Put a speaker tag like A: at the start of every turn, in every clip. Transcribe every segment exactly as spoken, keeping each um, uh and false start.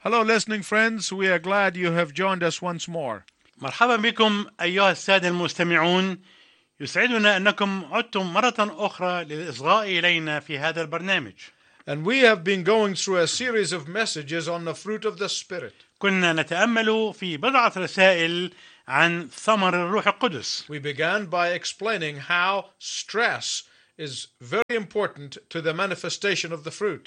A: Hello, listening friends. We are glad you have joined us once more.
B: مرحبا بكم أيها السادة المستمعون. يسعدنا أنكم عدتم مرة أخرى للإصغاء إلينا في هذا البرنامج.
A: And we have been going through a series of messages on the fruit of the Spirit.
B: كنا نتأمل في بضعة رسائل عن ثمر الروح القدس.
A: We began by explaining how stress is very important to the manifestation of the fruit.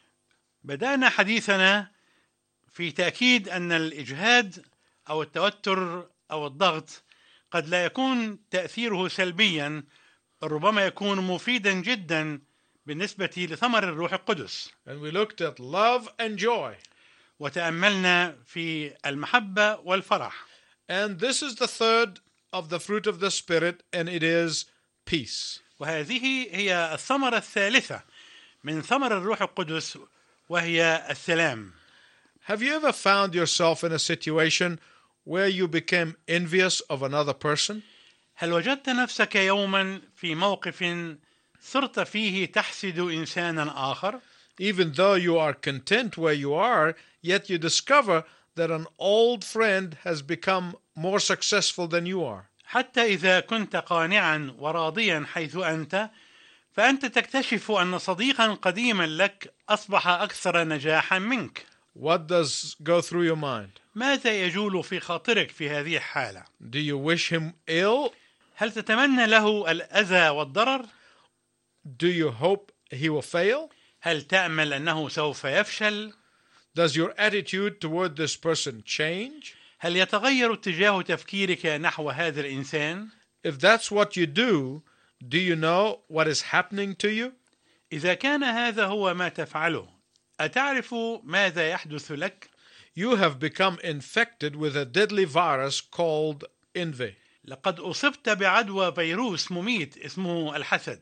B: بدأنا حديثنا في تأكيد أن الإجهاد أو التوتر أو الضغط قد لا يكون تأثيره سلبيا، ربما يكون مفيدا جدا بالنسبة لثمر الروح القدس.
A: And we looked at love and joy.
B: وتأملنا في المحبة والفرح.
A: And this is the third of the fruit of the Spirit, and it is peace.
B: وهذه هي الثمرة الثالثة من ثمر الروح القدس، وهي السلام.
A: Have you ever found yourself in a situation where you became envious of another person?
B: هل وجدت نفسك يوما في موقف صرت فيه تحسد إنسانا آخر؟
A: Even though you are content where you are, yet you discover that an old friend has become more successful than you are.
B: حتى إذا كنت قانعا وراضيا حيث أنت، فأنت تكتشف أن صديقا قديما لك أصبح أكثر نجاحا منك.
A: What does go through your mind?
B: ماذا يجول في خاطرك في هذه الحالة؟
A: Do you wish him ill?
B: هل تتمنى له الأذى والضرر؟
A: Do you hope he will fail?
B: هل تأمل أنه سوف يفشل؟
A: Does your attitude toward this person change?
B: هل يتغير اتجاه تفكيرك نحو هذا الإنسان؟
A: If that's what you do, do you know what is happening to you?
B: إذا كان هذا هو ما تفعله، أتعرف ماذا يحدث لك؟
A: You have become infected with a deadly virus called envy.
B: لقد أصبت بعدوى فيروس مميت اسمه الحسد.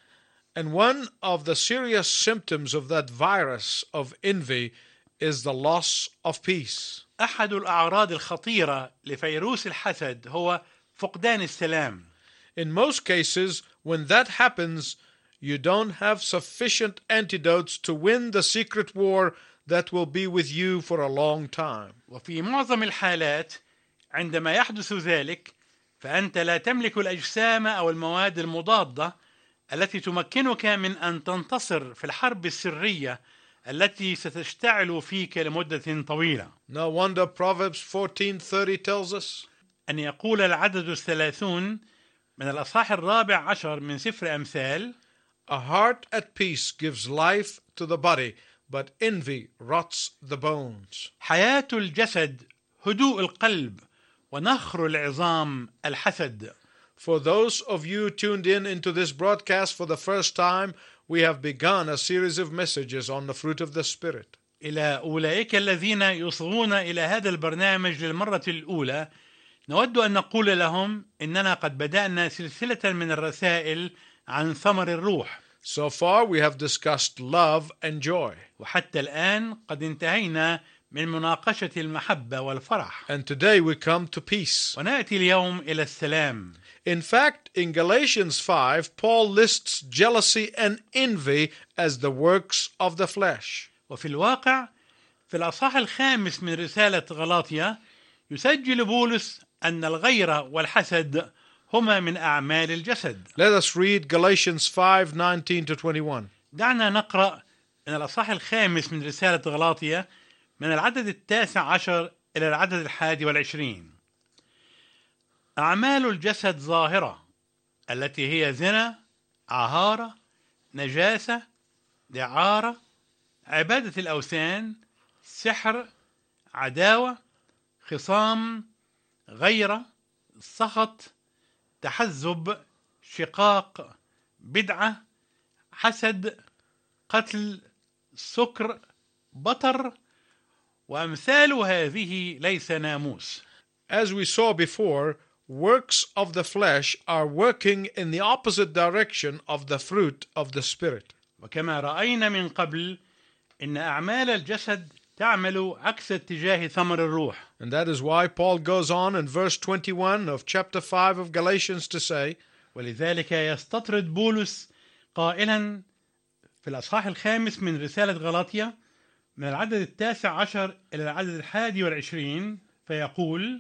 A: And one of the serious symptoms of that virus of envy is the loss of peace.
B: أحد الأعراض الخطيرة لفيروس الحسد هو فقدان السلام.
A: In most cases, when that happens, you don't have sufficient antidotes to win the secret war that will be with you for a long time.
B: وفي معظم الحالات عندما يحدث ذلك، فأنت لا تملك الأجسام أو المواد المضادة التي تمكنك من أن تنتصر في الحرب السرية التي ستشتعل فيك لمدة طويلة.
A: No wonder Proverbs fourteen thirty tells us,
B: أن يقول العدد الثلاثون من الأصحاح الرابع عشر من سفر أمثال:
A: a heart at peace gives life to the body, but envy rots the bones.
B: حياة الجسد هدوء القلب، ونخر العظام الحسد.
A: For those of you tuned in into this broadcast for the first time, we have begun a series of messages on the fruit of the Spirit.
B: إلى أولئك الذين يصغون إلى هذا البرنامج للمرة الأولى، نود أن نقول لهم إننا قد بدأنا سلسلة من الرسائل عن ثمر الروح.
A: So far we have discussed love and joy.
B: وحتى الآن قد انتهينا من مناقشة المحبة والفرح.
A: And today we come to peace.
B: ونأتي اليوم إلى السلام.
A: In fact, in Galatians five, Paul lists jealousy and envy as the works of the flesh.
B: وفي الواقع في الأصحاح الخامس من رسالة غلاطيا يسجل بولس أن الغيرة والحسد هما من أعمال الجسد.
A: Let us read Galatians five nineteen to twenty-one.
B: دعنا نقرأ من الأصحاح الخامس من رسالة غلاطيا من العدد التاسع عشر إلى العدد الحادي والعشرين. أعمال الجسد ظاهرة، التي هي زنا، عهارة، نجاسة، دعارة، عبادة الأوثان، سحر، عداوة، خصام، غيرة، سخط، تحزب، شقاق، بدعة، حسد، قتل، سكر، بطر، وأمثال هذه ليس ناموس.
A: As we saw before, works of the flesh are working in the opposite direction of the fruit of the Spirit.
B: وكما رأينا من قبل، إن أعمال الجسد تعمل عكس اتجاه ثمر الروح.
A: And that is why Paul goes on in verse twenty-one of chapter five of Galatians to say,
B: ولذلك يستطرد بولس قائلا في الأصحاح الخامس من رسالة غلاطيا: من العدد التاسع عشر إلى العدد الحادي والعشرين فيقول: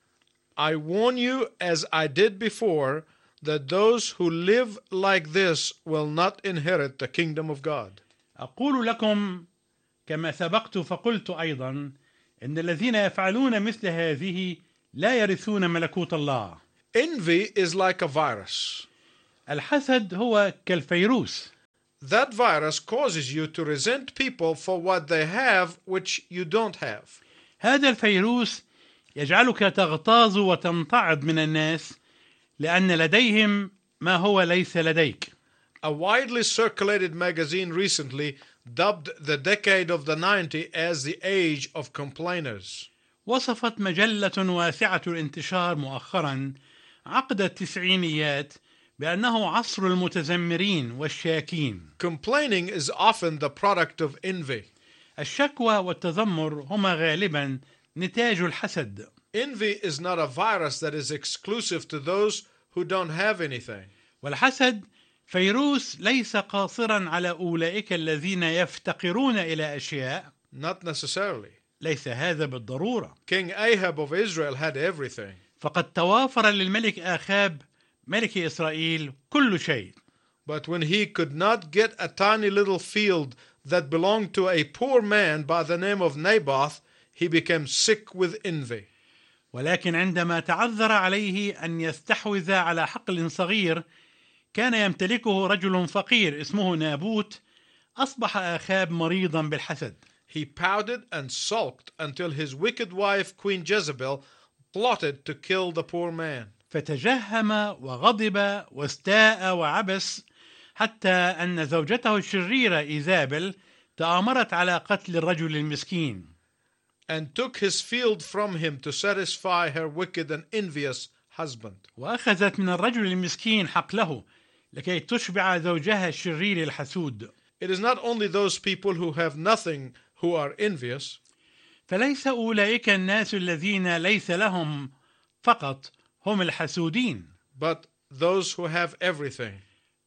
A: I warn you, as I did before, that those who live like this will not inherit the kingdom of God.
B: أقول لكم كما سبقت فقلت أيضا إن الذين يفعلون مثل هذه لا يرثون ملكوت الله.
A: Envy is like a virus.
B: الحسد هو كالفيروس.
A: That virus causes you to resent people for what they have which you don't have.
B: هذا الفيروس يجعلك تغتاظ وتمتعض من الناس لأن لديهم ما هو ليس لديك.
A: A widely circulated magazine recently dubbed the decade of the nineties as the age of complainers.
B: وصفت مجلة واسعة الانتشار مؤخرا عقد التسعينيات بأنه عصر المتذمرين والشاكين.
A: Complaining is often the product of envy.
B: الشكوى والتذمر هما غالبا نتاج الحسد.
A: Envy is not a virus that is exclusive to those who don't have anything.
B: والحسد فيروس ليس قاصرا على أولئك الذين يفتقرون إلى أشياء.
A: Not necessarily.
B: ليس هذا بالضرورة.
A: King Ahab of Israel had everything.
B: فقد توافر للملك آخاب ملك إسرائيل كل شيء.
A: But when he could not get a tiny little field that belonged to a poor man by the name of Naboth, he became sick with envy.
B: ولكن عندما تعذر عليه أن يستحوذ على حقل صغير كان يمتلكه رجل فقير اسمه نابوت، أصبح آخاب مريضا بالحسد.
A: He pouted and sulked until his wicked wife Queen Jezebel plotted to kill the poor man.
B: فتجهم وغضب واستاء وعبس حتى أن زوجته الشريرة إيزابل تآمرت على قتل الرجل المسكين.
A: And took his field from him to satisfy her wicked and envious husband.
B: وأخذت من الرجل المسكين حقله لكي تشبع زوجها الشرير الحسود.
A: It is not only those people who have nothing who are envious.
B: فليس أولئك الناس الذين ليس لهم فقط هم الحسودين.
A: But those who have everything.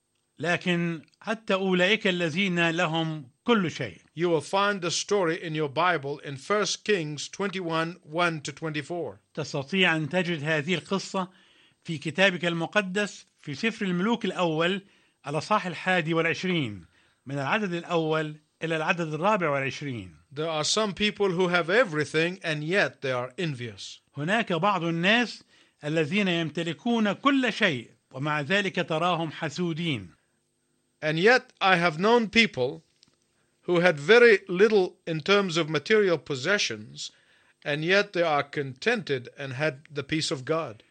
B: لكن حتى أولئك الذين لهم كل شيء.
A: You will find the story in your Bible in First Kings twenty-one, one to twenty-four.
B: تستطيع أن تجد هذه القصة في كتابك المقدس في سفر الملوك الأول الأصحاح الحادي والعشرين من العدد الأول إلى العدد الرابع والعشرين.
A: There are some people who have everything and yet they are envious.
B: هناك بعض الناس الذين يمتلكون كل شيء ومع ذلك تراهم حسودين.
A: And yet I have known people who had very little in terms of material possessions, and yet they are contented and had the peace of God.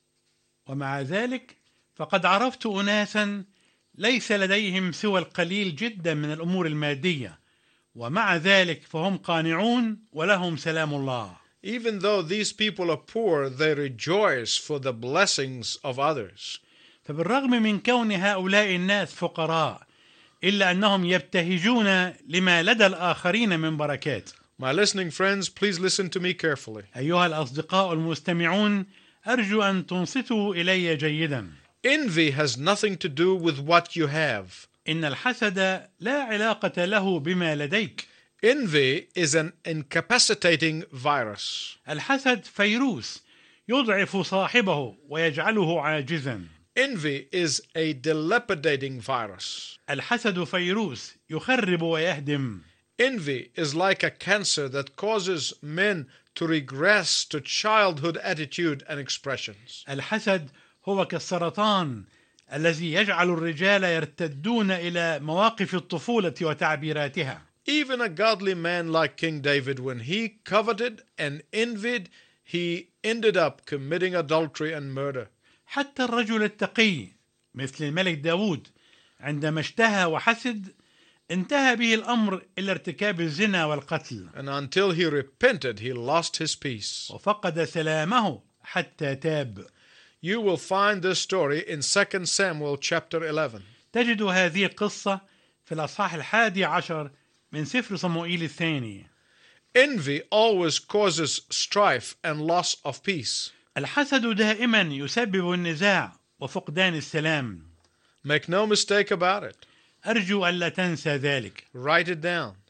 B: ومع ذلك فقد عرفت أناسا ليس لديهم سوى القليل جدا من الأمور المادية، ومع ذلك فهم قانعون ولهم سلام الله.
A: Even though these people are poor, they rejoice for the blessings of others.
B: فبالرغم من كون هؤلاء الناس فقراء إلا أنهم يبتهجون لما لدى الآخرين من بركات.
A: My listening friends, please listen to me carefully.
B: أيها الأصدقاء المستمعون، أرجو أن تنصتوا إلي جيدا.
A: Envy has nothing to do with what you have.
B: إن الحسد لا علاقة له بما لديك.
A: Envy is an incapacitating virus.
B: الحسد فيروس يضعف صاحبه ويجعله عاجزا.
A: Envy is a dilapidating virus.
B: الحسد فيروس يخرب ويهدم.
A: Envy is like a cancer that causes men to regress to childhood attitude and expressions.
B: الحسد هو كالسرطان الذي يجعل الرجال يرتدون إلى مواقف الطفولة وتعبيراتها.
A: Even a godly man like King David, when he coveted and envied, he ended up committing adultery and murder.
B: حتى الرجل التقي مثل الملك داود عندما اشتهى وحسد انتهى به الأمر إلى ارتكاب الزنا والقتل.
A: And until he repented, he lost his peace.
B: وفقد سلامه حتى تاب.
A: You will find this story in Second Samuel chapter eleven.
B: تجد هذه القصة في الأصحاح الحادي عشر من سفر صموئيل الثاني.
A: Envy always causes strife and loss of peace.
B: الحسد دائما يسبب النزاع وفقدان السلام.
A: Make no mistake about it.
B: أرجو ألا تنسى ذلك.
A: Write it down.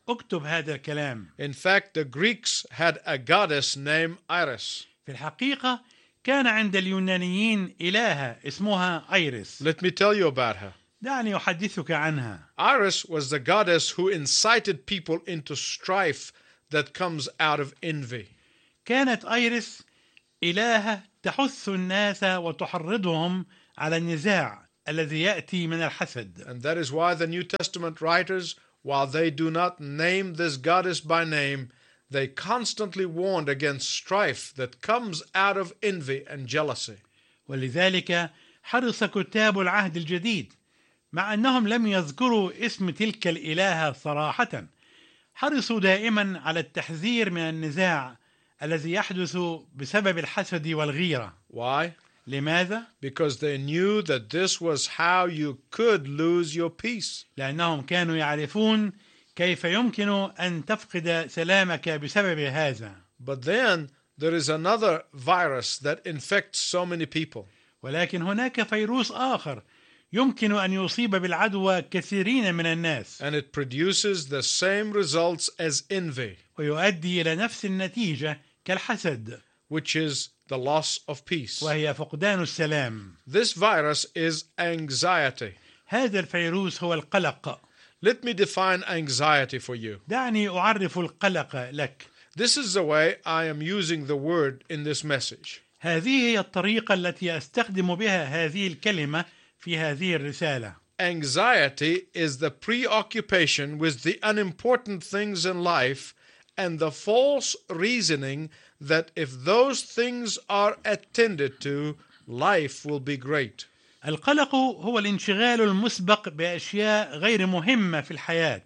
B: اكتب هذا الكلام.
A: In fact, the Greeks had a goddess named Iris.
B: في الحقيقة كان عند اليونانيين إلهة اسمها أيرس.
A: Let me tell you about her.
B: دعني أحدثك عنها.
A: Iris was the goddess who incited people into strife that comes out of envy.
B: كانت أيرس إلهة تحث الناس وتحرضهم على النزاع الذي يأتي من الحسد.
A: And that is why the New Testament writers, while they do not name this goddess by name, they constantly warned against strife that comes out of envy and jealousy.
B: ولذلك حرص كتاب العهد الجديد، مع أنهم لم يذكروا اسم تلك الإلهة صراحة، حرصوا دائما على التحذير من النزاع الذي يحدث بسبب الحسد والغيرة.
A: Why?
B: لماذا؟
A: Because they knew that this was how you could lose your peace.
B: لأنهم كانوا يعرفون كيف يمكن أن تفقد سلامك بسبب هذا.
A: But then there is another virus that infects so many people.
B: ولكن هناك فيروس آخر يمكن أن يصيب بالعدوى كثيرين من الناس،
A: And it produces the same results as envy,
B: ويؤدي إلى نفس النتيجة كالحسد،
A: which is the loss of peace.
B: وهي فقدان السلام.
A: This virus is anxiety.
B: هذا الفيروس هو القلق.
A: Let me define anxiety for you.
B: دعني أعرف القلق لك.
A: This is the way I am using the word in this message.
B: هذه هي الطريقة التي أستخدم بها هذه الكلمة في هذه الرسالة.
A: Anxiety is the preoccupation with the unimportant things in life and the false reasoning that if those things are attended to, life will be great.
B: القلق هو الانشغال المسبق بأشياء غير مهمة في الحياة،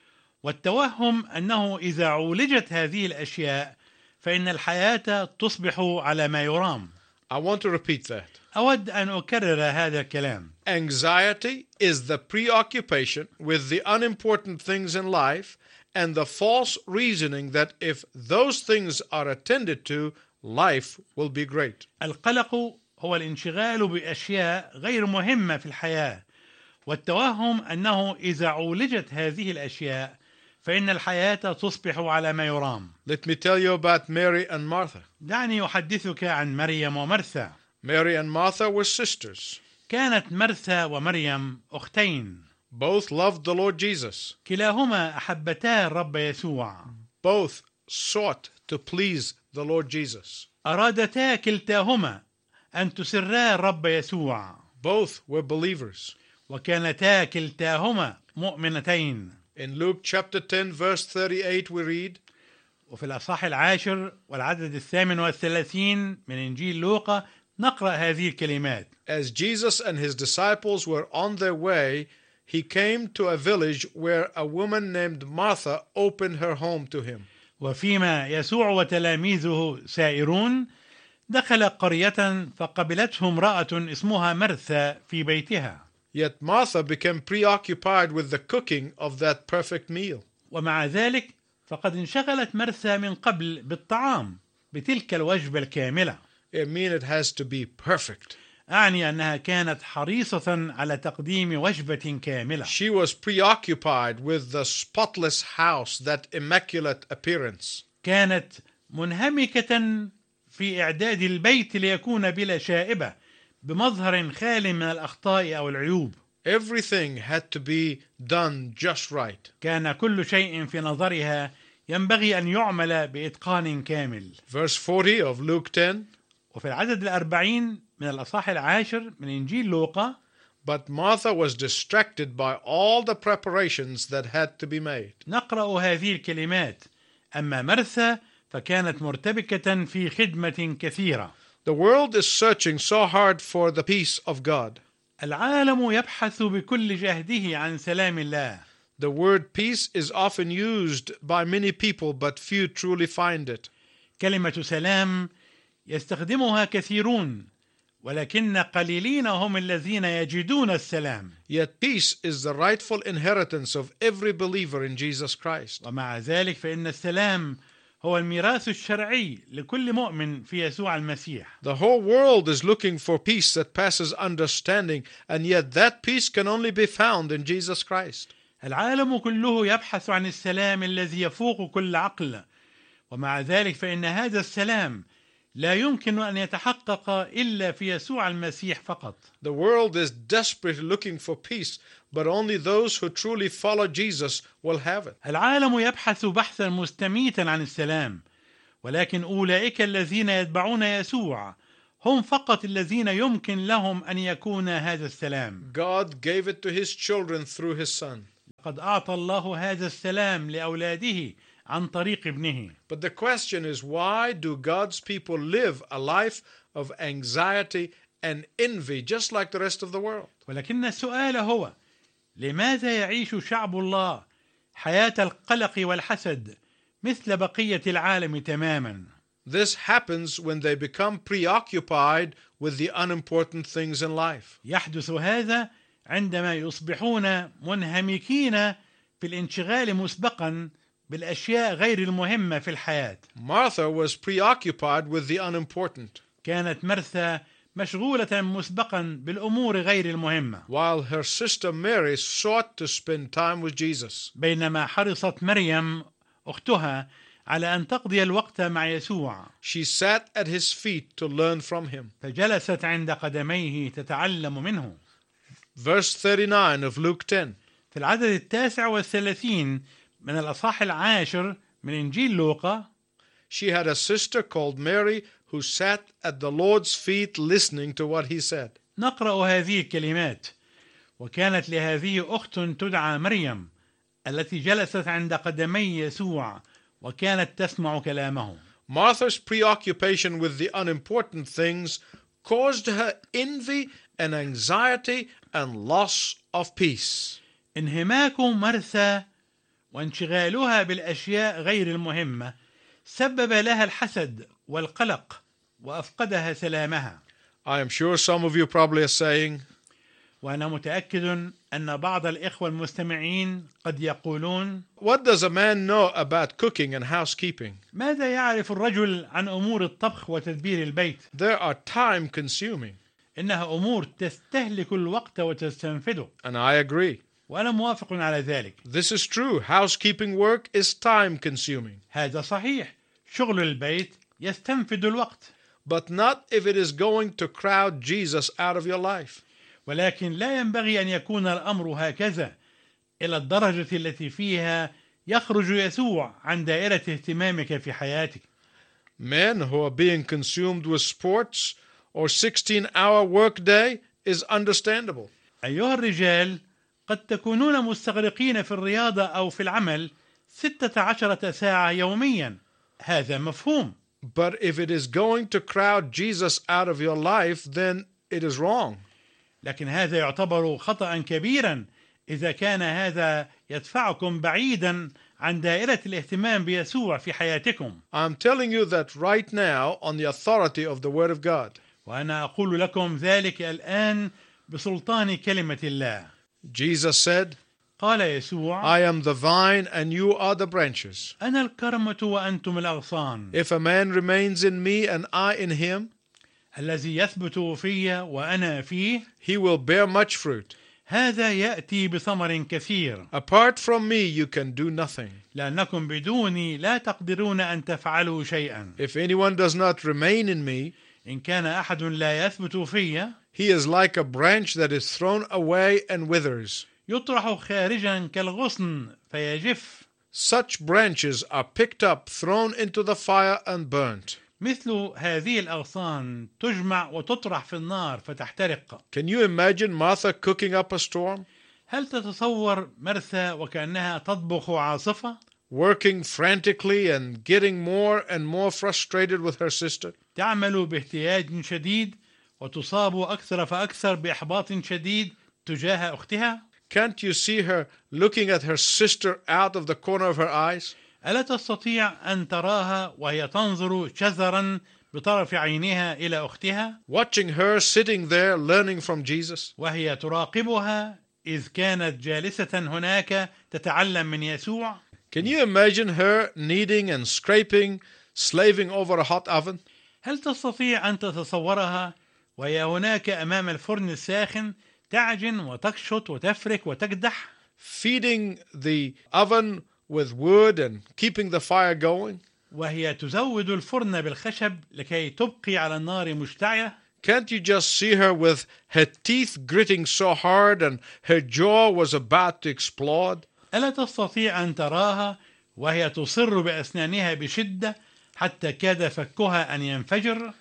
B: والتوهم أنه إذا عولجت هذه الأشياء فإن الحياة تصبح على ما يرام.
A: I want to repeat that.
B: أود أن أكرر هذا الكلام.
A: Anxiety is the preoccupation with the unimportant things in life and the false reasoning that if those things are attended to, life will be great.
B: القلق هو الانشغال بأشياء غير مهمة في الحياة، والتوهم أنه إذا عولجت هذه الأشياء فإن الحياة تصبح على ما يرام.
A: Let me tell you about Mary and Martha.
B: دعني أحدثك عن مريم ومرثا.
A: Mary and Martha were sisters.
B: كانت مرثا ومريم أختين.
A: Both loved the Lord Jesus.
B: كلاهما أحبتا الرب يسوع.
A: Both sought to please the Lord Jesus.
B: أرادتا كلتاهما أن تسرا الرب يسوع.
A: Both were believers.
B: وكانتا كلتاهما مؤمنتين.
A: In Luke chapter ten verse thirty-eight we read,
B: وفي الأصحاح العاشر والعدد الثامن والثلاثين من إنجيل لوقا نقرأ هذه الكلمات.
A: As Jesus and his disciples were on their way, he came to a village where a woman named Martha opened her home to him.
B: وفيما يسوع وتلاميذه سائرون دخل قرية فقبلته امرأة اسمها مرثا في بيتها.
A: Yet Martha became preoccupied with the cooking of that perfect meal.
B: ومع ذلك فقد انشغلت مرثا من قبل بالطعام بتلك الوجبة الكاملة.
A: I mean it has to be perfect.
B: أعني أنها كانت حريصة على تقديم وجبة كاملة.
A: She was preoccupied with the spotless house, that immaculate appearance.
B: كانت منهمكة في إعداد البيت ليكون بلا شائبة بمظهر خال من الأخطاء أو العيوب.
A: Everything had to be done just right.
B: كان كل شيء في نظرها ينبغي أن يعمل بإتقان كامل.
A: Verse forty of Luke ten.
B: وفي العدد الأربعين من الأصحاح العاشر من إنجيل لوقا.
A: But Martha was distracted by all the preparations that had to be made.
B: نقرأ هذه الكلمات: أما مرثا فكانت مرتبكة في خدمة كثيرة.
A: The world is searching so hard for the peace of God.
B: العالم يبحث بكل جهده عن سلام الله.
A: The word peace is often used by many people, but few truly find it.
B: كلمة سلام يستخدمها كثيرون، ولكن قليلين هم الذين يجدون السلام.
A: Yet peace is the rightful inheritance of every believer in Jesus Christ.
B: ومع ذلك فإن السلام هو الميراث الشرعي لكل مؤمن في يسوع المسيح.
A: The whole world is looking for peace that passes understanding, and yet that peace can only be found in Jesus Christ.
B: العالم كله يبحث عن السلام الذي يفوق كل عقل، ومع ذلك فإن هذا السلام لا يمكن أن يتحقق إلا في يسوع المسيح فقط.
A: The world is desperately looking for peace, but only those who truly follow Jesus will have it.
B: العالم يبحث بحثا مستميتا عن السلام، ولكن أولئك الذين يتبعون يسوع هم فقط الذين يمكن لهم أن يكون هذا السلام.
A: God gave it to his children through his son.
B: قد أعطى الله هذا السلام لأولاده عن طريق ابنه.
A: But the question is, why do God's people live a life of anxiety and envy just like the rest of the world?
B: ولكن السؤال هو: لماذا يعيش شعب الله حياة القلق والحسد مثل بقية العالم تماما؟
A: This happens when they become preoccupied with the unimportant things in life.
B: يحدث هذا عندما يصبحون منهمكين في الانشغال مسبقا بالأشياء غير المهمة في الحياة.
A: Martha was preoccupied with the unimportant,
B: كانت مرثا مشغولة مسبقا بالأمور غير المهمة،
A: while her sister Mary sought to spend time with Jesus.
B: بينما حرصت مريم أختها على أن تقضي الوقت مع يسوع،
A: She sat at his feet to learn from him.
B: فجلست عند قدميه تتعلم منه.
A: Verse thirty-nine of Luke ten.
B: في العدد التاسع والثلاثين من الأصحاح العاشر من إنجيل لوقا:
A: She had a sister called Mary who sat at the Lord's feet listening to what he said.
B: نقرأ هذه الكلمات: وكانت لهذه أخت تدعى مريم التي جلست عند قدمي يسوع وكانت تسمع كلامه.
A: Martha's preoccupation with the unimportant things caused her envy and anxiety and loss of peace.
B: انهماك مرثا وانشغالها بالأشياء غير المهمة سبب لها الحسد والقلق وأفقدها سلامها.
A: I am sure some of you probably are saying,
B: وأنا متأكد أن بعض الإخوة المستمعين قد يقولون:
A: what does a man know about cooking and housekeeping?
B: ماذا يعرف الرجل عن أمور الطبخ وتدبير البيت؟
A: They are time consuming.
B: إنها أمور تستهلك الوقت وتستنفده.
A: And I agree.
B: وأنا موافق على ذلك.
A: This is true. Housekeeping work is time consuming.
B: هذا صحيح، شغل البيت يستنفد الوقت.
A: But not if it is going to crowd Jesus out of your life.
B: ولكن لا ينبغي أن يكون الأمر هكذا إلى الدرجة التي فيها يخرج يسوع عن دائرة اهتمامك في حياتك.
A: Men who are being consumed with sports or sixteen hour workday is understandable.
B: أيها الرجال، قد تكونون مستغرقين في الرياضة أو في العمل ستة عشرة ساعة يوميا، هذا مفهوم.
A: But if it is going to crowd Jesus out of your life, then it is wrong.
B: لكن هذا يعتبر خطأ كبيرا إذا كان هذا يدفعكم بعيدا عن دائرة الاهتمام بيسوع في حياتكم.
A: I'm telling you that right now on the authority of the Word of God.
B: وأنا أقول لكم ذلك الآن بسلطان كلمة الله.
A: Jesus said,
B: قال يسوع:
A: I am the vine and you are the branches.
B: أنا الكرمة وأنتم الأغصان.
A: If a man remains in me and I in him,
B: الذي يثبت في وأنا فيه
A: he will bear much fruit.
B: هذا يأتي بثمر كثير.
A: Apart from me, you can do nothing.
B: لأنكم بدوني لا تقدرون أن تفعلوا شيئا.
A: If anyone does not remain in me,
B: إن كان أحد لا يثبت في
A: he is like a branch that is thrown away and withers.
B: يطرح خارجا كالغصن فيجف.
A: Such branches are picked up, thrown into the fire and burnt.
B: مثل هذه الأغصان تجمع وتطرح في النار فتحترق.
A: Can you imagine Martha cooking up a storm?
B: هل تتصور مرثا وكأنها تطبخ عاصفة؟
A: Working frantically and getting more and more frustrated with her sister?
B: تعمل باهتياج شديد وتصاب أكثر فأكثر بإحباط شديد تجاه أختها؟
A: Can't you see her looking at her sister out of the corner of her eyes?
B: ألا تستطيع أن تراها وهي تنظر شذرا بطرف عينها إلى أختها؟
A: Watching her sitting there learning from Jesus?
B: وهي تراقبها إذ كانت جالسة هناك تتعلم من يسوع.
A: Can you imagine her kneading and scraping, slaving over a hot oven?
B: هل تستطيع أن تتصورها وهي هناك أمام الفرن الساخن تعجن وتكشط وتفرك وتكدح؟
A: feeding the oven with wood and keeping the fire going?
B: وهي تزود الفرن بالخشب لكي تبقي على النار مشتعلة.
A: Can't you just see her with her teeth gritting so hard and her jaw was about to explode?
B: ألا تستطيع أن تراها وهي تصر بأسنانها بشدة حتى كاد فكها أن ينفجر؟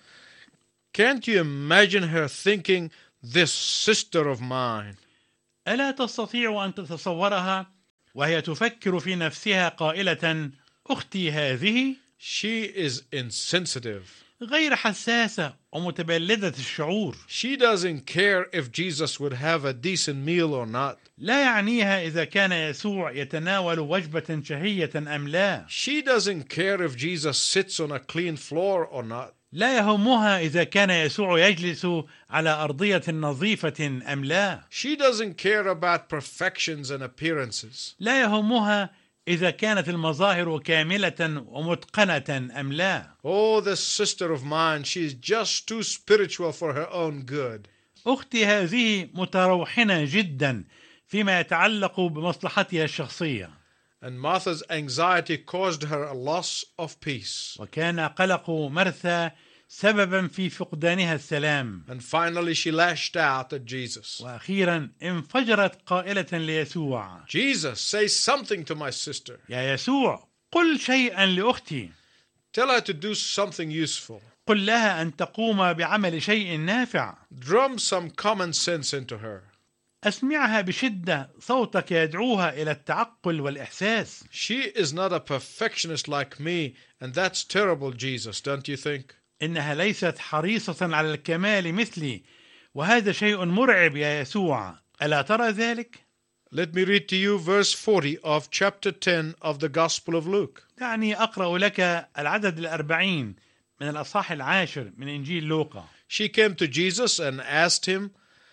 A: Can't you imagine her thinking, this sister of mine?
B: ألا تستطيع أن تتصورها وهي تفكر في نفسها قائلة أختي هذه؟
A: She is insensitive.
B: غير حساسة ومتبلدة الشعور.
A: She doesn't care if Jesus would have a decent meal or not.
B: لا يعنيها إذا كان يسوع يتناول وجبة شهية أم لا.
A: She doesn't care if Jesus sits on a clean floor or not.
B: لا يهمها إذا كان يسوع يجلس على أرضية نظيفة أم لا.
A: She doesn't care about perfections and appearances.
B: لا يهمها إذا كانت المظاهر كاملة ومتقنة أم لا.
A: Oh, this sister of mine, she's just too spiritual for her own good.
B: أختي هذه متروحنة جدا فيما يتعلق بمصلحتها الشخصية.
A: And Martha's anxiety caused her a loss of peace.
B: وكان قلق مرثا سببا في فقدانها السلام.
A: And finally she lashed out at Jesus.
B: وأخيرا انفجرت قائلة ليسوع:
A: Jesus, say something to my sister.
B: يا يسوع، قل شيئا لأختي.
A: Tell her to do something useful.
B: قل لها أن تقوم بعمل شيء نافع.
A: Drum some common sense into her.
B: أسمعها بشدة صوتك يدعوها إلى التعقل والإحساس.
A: She is not a perfectionist like me, and that's terrible, Jesus, don't you think?
B: إنها ليست حريصة على الكمال مثلي، وهذا شيء مرعب يا يسوع، ألا ترى ذلك؟
A: Let me read to you verse forty of chapter ten of the Gospel of Luke.
B: دعني أقرأ لك العدد الأربعين من الأصحاح العاشر من إنجيل لوقا.
A: She came to Jesus and asked him,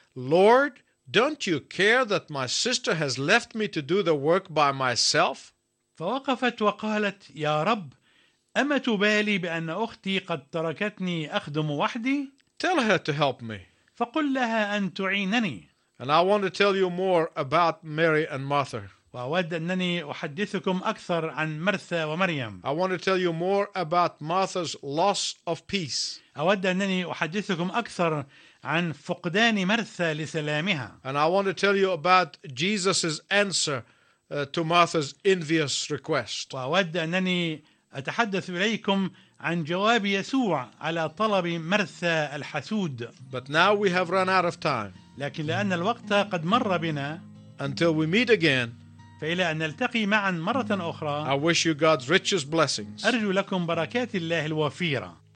A: Lord, don't you care that my sister has left me to do the work by myself?
B: فوقفت وقالت: يا رب، أما تبالي بأن أختي قد تركتني أخدم وحدي؟
A: Tell her to help me.
B: فقل لها أن تعينني.
A: And I want to tell you more about Mary and Martha.
B: وأود أنني أحدثكم أكثر عن مرثا ومريم.
A: I want to tell you more about Martha's loss of peace.
B: أود أنني أحدثكم أكثر عن فقدان مرثا لسلامها.
A: And I want to tell you about Jesus' answer uh, to Martha's envious request.
B: وأود أنني أتحدث إليكم عن جواب يسوع على طلب مرثا الحسود.
A: But now we have run out of time.
B: لكن لأن الوقت قد مر بنا،
A: Until we meet again,
B: فإلى أن نلتقي معا مرة
A: I
B: أخرى،
A: wish you God's richest blessings.
B: أرجو لكم بركات الله الوفيرة.